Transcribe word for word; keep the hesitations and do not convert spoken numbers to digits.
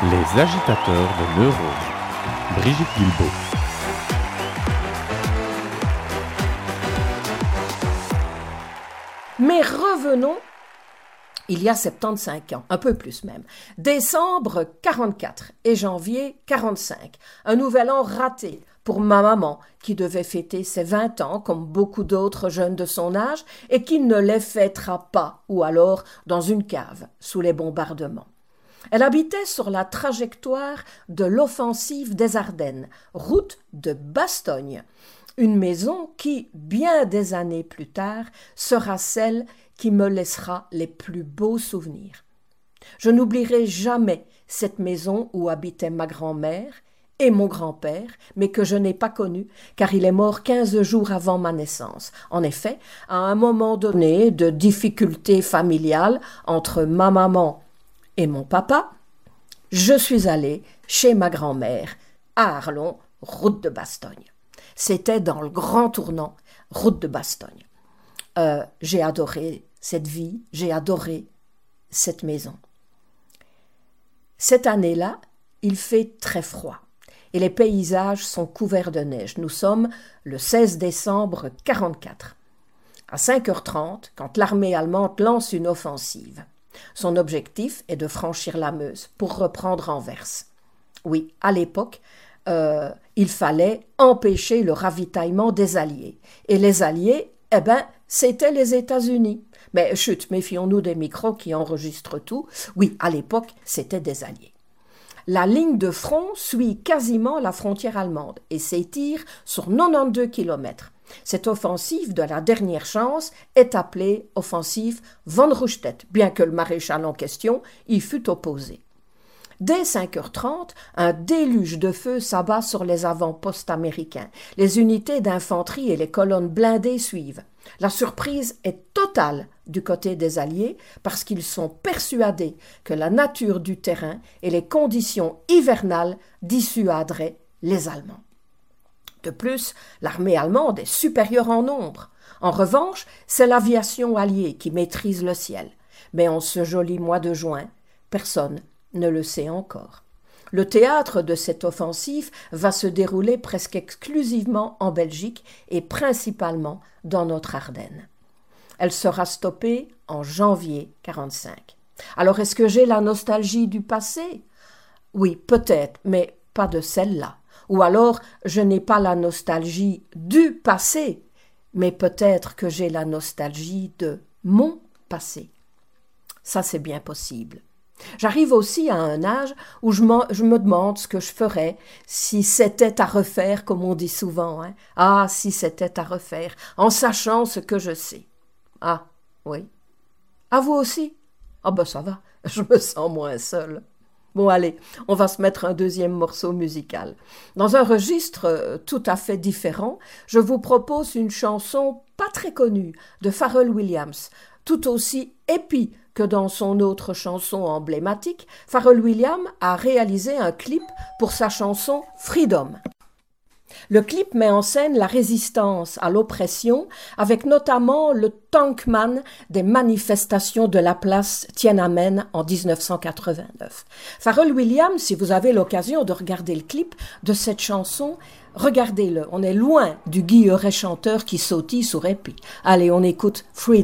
Les agitateurs de neurones. Brigitte Guilbeault. Mais revenons, il y a soixante-quinze ans, un peu plus même, décembre quarante-quatre et janvier quarante-cinq, un nouvel an raté pour ma maman qui devait fêter ses vingt ans comme beaucoup d'autres jeunes de son âge et qui ne les fêtera pas ou alors dans une cave sous les bombardements. Elle habitait sur la trajectoire de l'offensive des Ardennes, route de Bastogne, une maison qui, bien des années plus tard, sera celle qui me laissera les plus beaux souvenirs. Je n'oublierai jamais cette maison où habitaient ma grand-mère et mon grand-père, mais que je n'ai pas connu, car il est mort quinze jours avant ma naissance. En effet, à un moment donné de difficultés familiales entre ma maman et mon papa, je suis allée chez ma grand-mère, à Arlon, route de Bastogne. C'était dans le grand tournant, route de Bastogne. Euh, j'ai adoré cette vie, j'ai adoré cette maison. Cette année-là, il fait très froid et les paysages sont couverts de neige. Nous sommes le seize décembre quarante-quatre. À cinq heures trente, quand l'armée allemande lance une offensive. Son objectif est de franchir la Meuse pour reprendre Anvers. Oui, à l'époque, euh, il fallait empêcher le ravitaillement des Alliés. Et les Alliés, eh ben, c'était les États-Unis. Mais chut, méfions-nous des micros qui enregistrent tout. Oui, à l'époque, c'était des Alliés. La ligne de front suit quasiment la frontière allemande et s'étire sur quatre-vingt-douze kilomètres. Cette offensive de la dernière chance est appelée offensive von Rundstedt, bien que le maréchal en question y fût opposé. Dès cinq heures trente, un déluge de feu s'abat sur les avant-postes américains. Les unités d'infanterie et les colonnes blindées suivent. La surprise est totale du côté des Alliés parce qu'ils sont persuadés que la nature du terrain et les conditions hivernales dissuaderaient les Allemands. De plus, l'armée allemande est supérieure en nombre. En revanche, c'est l'aviation alliée qui maîtrise le ciel. Mais en ce joli mois de juin, personne ne le sait encore. Le théâtre de cette offensive va se dérouler presque exclusivement en Belgique et principalement dans notre Ardennes. Elle sera stoppée en janvier quarante-cinq. Alors est-ce que j'ai la nostalgie du passé ? Oui, peut-être, mais pas de celle-là. Ou alors, je n'ai pas la nostalgie du passé, mais peut-être que j'ai la nostalgie de mon passé. Ça, c'est bien possible. J'arrive aussi à un âge où je, je me demande ce que je ferais si c'était à refaire, comme on dit souvent. Hein. Ah, si c'était à refaire, en sachant ce que je sais. Ah, oui. À vous aussi ? Ah ben ça va, je me sens moins seule. Bon, allez, on va se mettre un deuxième morceau musical. Dans un registre tout à fait différent, je vous propose une chanson pas très connue de Pharrell Williams, tout aussi épie que dans son autre chanson emblématique. Pharrell Williams a réalisé un clip pour sa chanson Freedom. Le clip met en scène la résistance à l'oppression, avec notamment le tankman des manifestations de la place Tiananmen en dix-neuf cent quatre-vingt-neuf. Pharrell Williams, si vous avez l'occasion de regarder le clip de cette chanson, regardez-le. On est loin du guilleret chanteur qui sautille sur épi. Allez, on écoute Freedom.